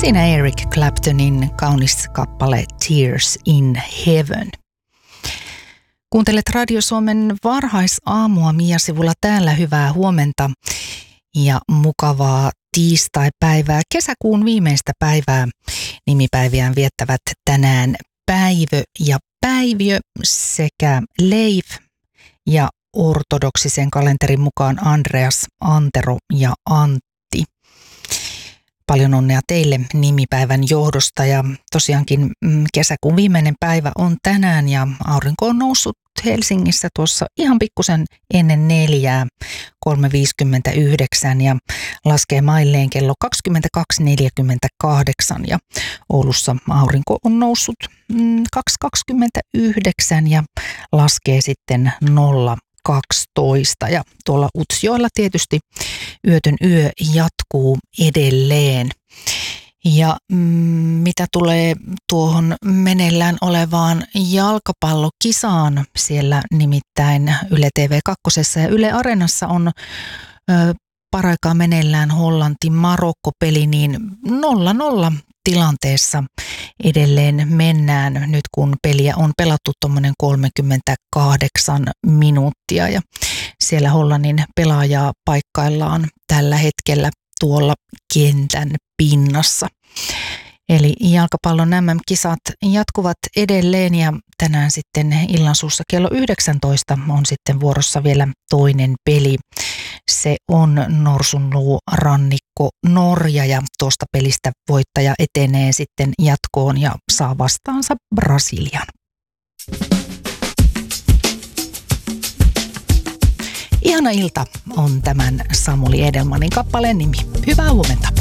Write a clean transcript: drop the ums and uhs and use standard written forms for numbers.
Siinä Eric Claptonin kaunis kappale Tears in Heaven. Kuuntelet Radio Suomen varhaisaamua Mia-sivulla täällä. Hyvää huomenta ja mukavaa tiistaipäivää, kesäkuun viimeistä päivää. Nimipäiviään viettävät tänään Päivö ja Päiviö sekä Leif ja ortodoksisen kalenterin mukaan Andreas, Antero ja Antti. Paljon onnea teille nimipäivän johdosta ja tosiaankin kesäkuun viimeinen päivä on tänään ja aurinko on noussut Helsingissä tuossa ihan pikkusen ennen 4, 3.59 ja laskee mailleen kello 22.48 ja Oulussa aurinko on noussut 2.29 ja laskee sitten 0.12 ja tuolla Utsjoella tietysti yötön yö jatkuu edelleen. Ja mitä tulee tuohon meneillään olevaan jalkapallokisaan, siellä nimittäin Yle TV2 ja Yle Areenassa on paraikaa meneillään Hollanti-Marokko-peli, niin 0-0 tilanteessa edelleen mennään nyt kun peliä on pelattu tuommoinen 38 minuuttia ja siellä Hollannin pelaajaa paikkaillaan tällä hetkellä tuolla kentän pinnassa. Eli jalkapallon MM-kisat jatkuvat edelleen ja tänään sitten illansuussa kello 19 on sitten vuorossa vielä toinen peli. Se on Norsunluun rannikko Norja ja tuosta pelistä voittaja etenee sitten jatkoon ja saa vastaansa Brasilian. Ihana ilta on tämän Samuli Edelmanin kappaleen nimi. Hyvää huomenta.